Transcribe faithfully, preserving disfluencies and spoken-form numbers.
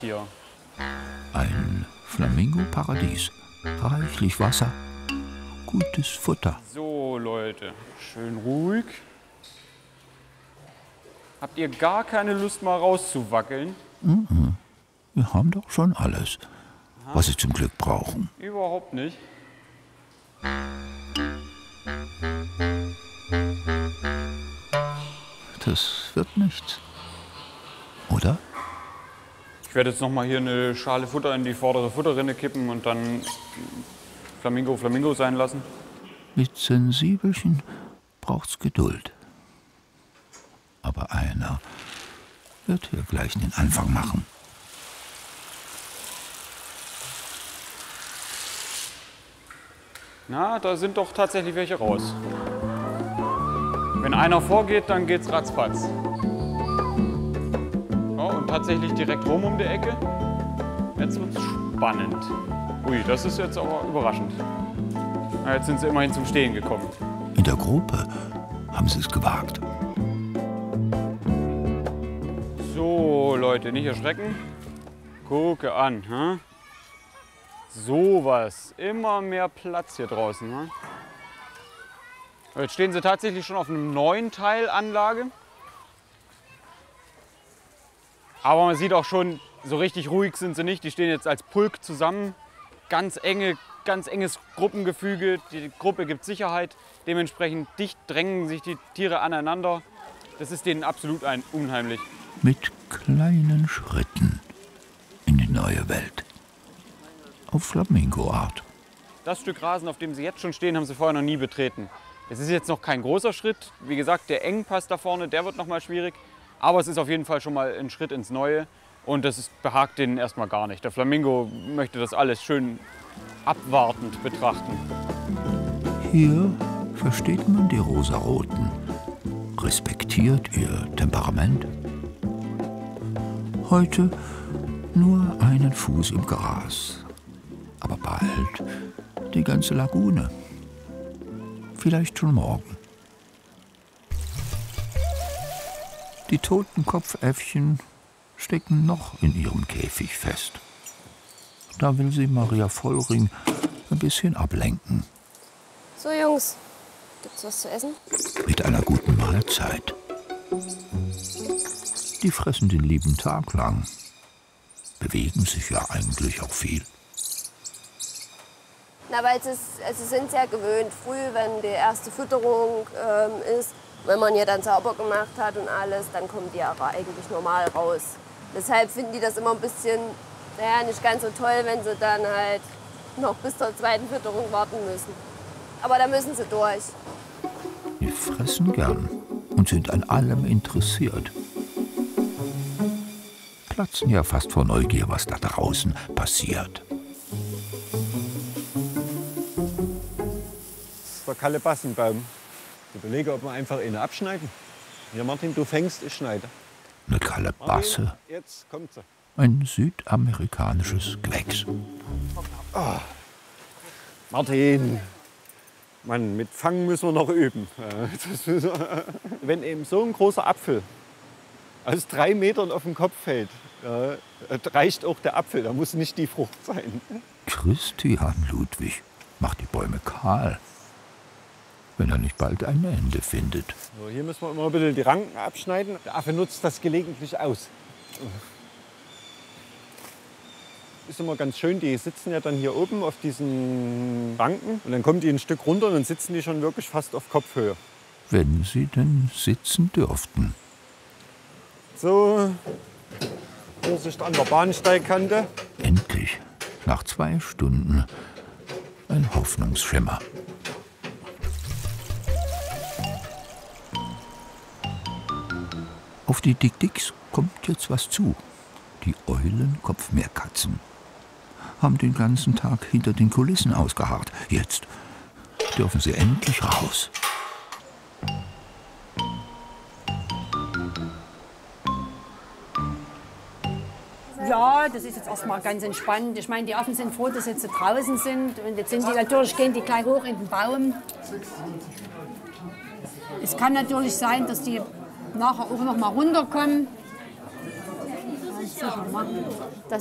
hier. Ein Flamingo-Paradies. Reichlich Wasser, gutes Futter. So, Leute, schön ruhig. Habt ihr gar keine Lust, mal rauszuwackeln? Mhm. Wir haben doch schon alles, Aha. was Sie zum Glück brauchen. Überhaupt nicht. Das wird nichts. Oder? Ich werde jetzt noch mal hier eine Schale Futter in die vordere Futterrinne kippen und dann Flamingo Flamingo sein lassen. Mit Sensibelchen braucht's Geduld. Aber einer wird hier gleich den Anfang machen. Na, da sind doch tatsächlich welche raus. Wenn einer vorgeht, dann geht's ratzfatz. Oh, und tatsächlich direkt rum um die Ecke. Jetzt wird's spannend. Ui, das ist jetzt aber überraschend. Na, jetzt sind sie immerhin zum Stehen gekommen. In der Gruppe haben sie es gewagt. So, Leute, nicht erschrecken. Gucke an. Hm? Sowas. Immer mehr Platz hier draußen. Hm? Jetzt stehen sie tatsächlich schon auf einem neuen Teil Anlage. Aber man sieht auch schon, so richtig ruhig sind sie nicht. Die stehen jetzt als Pulk zusammen. Ganz enge, ganz enges Gruppengefüge. Die Gruppe gibt Sicherheit. Dementsprechend dicht drängen sich die Tiere aneinander. Das ist denen absolut ein unheimlich. Mit kleinen Schritten in die neue Welt. Auf Flamingo-Art. Das Stück Rasen, auf dem sie jetzt schon stehen, haben sie vorher noch nie betreten. Es ist jetzt noch kein großer Schritt. Wie gesagt, der Engpass da vorne, der wird noch mal schwierig. Aber es ist auf jeden Fall schon mal ein Schritt ins Neue. Und das ist, behagt denen erstmal gar nicht. Der Flamingo möchte das alles schön abwartend betrachten. Hier versteht man die Rosaroten, respektiert ihr Temperament. Heute nur einen Fuß im Gras, aber bald die ganze Lagune. Vielleicht schon morgen. Die Totenkopfäffchen stecken noch in ihrem Käfig fest. Da will sie Maria Vollring ein bisschen ablenken. So, Jungs, gibt's was zu essen? Mit einer guten Mahlzeit. Die fressen den lieben Tag lang. Bewegen sich ja eigentlich auch viel. Na, weil es ist, also sind es ja gewöhnt, früh, wenn die erste Fütterung ähm, ist, wenn man ja dann sauber gemacht hat und alles, dann kommen die aber eigentlich normal raus. Deshalb finden die das immer ein bisschen, naja, nicht ganz so toll, wenn sie dann halt noch bis zur zweiten Fütterung warten müssen. Aber da müssen sie durch. Die fressen gern und sind an allem interessiert. Platzen ja fast vor Neugier, was da draußen passiert. Der Kalebassenbaum. Ich überlege, ob wir einfach einen abschneiden. Ja, Martin, du fängst, ich schneide. Eine Kalebasse. Martin, jetzt kommt sie. Ein südamerikanisches Gewächs. Oh. Martin, Mann, mit Fangen müssen wir noch üben. Wenn eben so ein großer Apfel aus drei Metern auf den Kopf fällt, ja, reicht auch der Apfel, da muss nicht die Frucht sein. Christian Ludwig macht die Bäume kahl, wenn er nicht bald ein Ende findet. So, hier müssen wir immer ein bisschen die Ranken abschneiden. Der Affe nutzt das gelegentlich aus. Ist immer ganz schön, die sitzen ja dann hier oben auf diesen Ranken und dann kommen die ein Stück runter und dann sitzen die schon wirklich fast auf Kopfhöhe. Wenn sie denn sitzen dürften. So, Vorsicht an der Bahnsteigkante. Endlich, nach zwei Stunden, ein Hoffnungsschimmer. Auf die Dick-Dicks kommt jetzt was zu. Die Eulenkopfmeerkatzen haben den ganzen Tag hinter den Kulissen ausgeharrt. Jetzt dürfen sie endlich raus. Ja, das ist jetzt erstmal ganz entspannt. Ich meine, die Affen sind froh, dass sie jetzt draußen sind. Und jetzt sind die natürlich, gehen die gleich hoch in den Baum. Es kann natürlich sein, dass die nachher auch noch mal runterkommen. das nicht mehr machen. Das